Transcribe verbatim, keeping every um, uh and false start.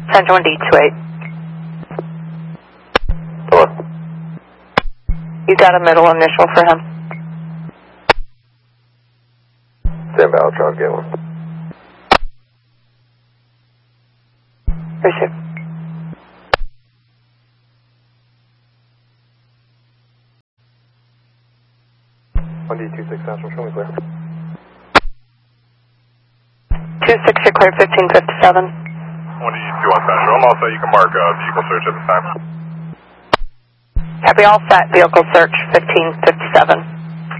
Central one D two eight. Hello. You got a middle initial for him? Stand by, I'll try to get one. Appreciate it. one D two six Central, show me clear. two six, you're clear, fifteen fifty-seven. one D two one Central, I'm all set, you can mark uh, vehicle search at this time. Copy, all set, vehicle search, fifteen fifty-seven.